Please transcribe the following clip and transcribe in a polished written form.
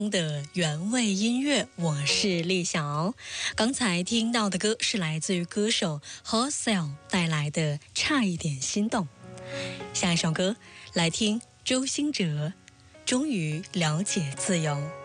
的原味音乐，我是丽晓。刚才听到的歌是来自于歌手 Hosel 带来的《差一点心动》。下一首歌来听周兴哲《终于了解自由》。